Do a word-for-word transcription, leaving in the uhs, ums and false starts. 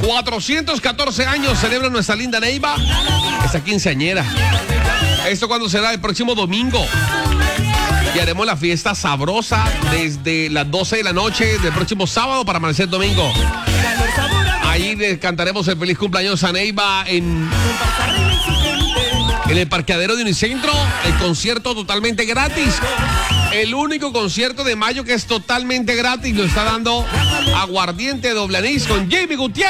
cuatrocientos catorce años celebra nuestra linda Neiva, esa quinceañera. Esto cuando será el próximo domingo. Y haremos la fiesta sabrosa desde las doce de la noche del próximo sábado para amanecer domingo. Ahí le cantaremos el feliz cumpleaños a Neiva en, en el parqueadero de Unicentro. El concierto totalmente gratis. El único concierto de mayo que es totalmente gratis lo está dando Aguardiente Doble Anís con Jamie Gutiérrez.